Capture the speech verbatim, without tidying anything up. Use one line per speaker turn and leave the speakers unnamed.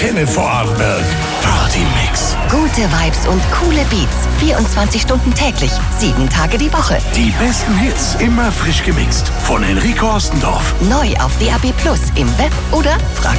Antenne Vorarlberg. Partymix.
Gute Vibes und coole Beats. vierundzwanzig Stunden täglich, sieben Tage die Woche.
Die besten Hits, immer frisch gemixt. Von Enrico Ostendorf.
Neu auf D A B Plus, im Web oder frag